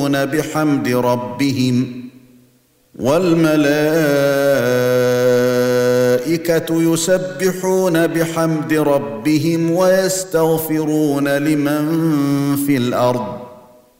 بحمد ربهم والملائكة يسبحون بحمد ربهم ويستغفرون لمن في الأرض